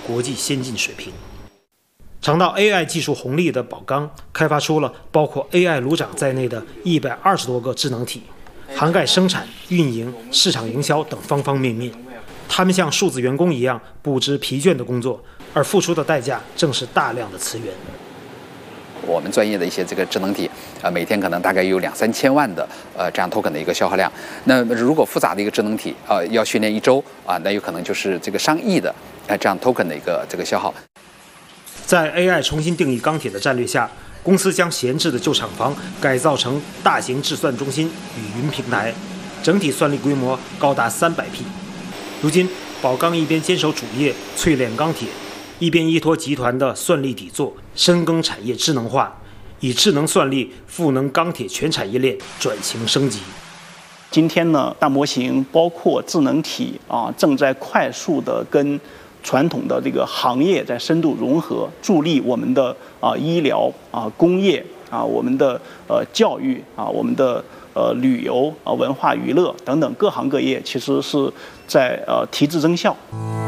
国际先进水平。尝到 AI 技术红利的宝钢开发出了包括 AI 炉长在内的120多个智能体，涵盖生产、运营、市场营销等方方面面。他们像数字员工一样不知疲倦的工作，而付出的代价正是大量的资源。 我们专业的一些这个智能体，每天可能大概有2、3千万的这样 token 的一个消耗量。那如果复杂的一个智能体要训练1周那有可能就是这个上亿的这样 token 的一个这个消耗。 在 AI 重新定义钢铁的战略下，公司将闲置的旧厂房改造成大型制算中心与云平台，整体算力规模高达300P。如今，宝钢一边坚守主业淬炼钢铁，一边依托集团的算力底座，深耕产业智能化，以智能算力赋能钢铁全产业链转型升级。 今天呢，大模型包括智能体正在快速的跟传统的这个行业在深度融合，助力我们的医疗工业我们的教育我们的旅游文化娱乐等等各行各业，其实是在提质增效。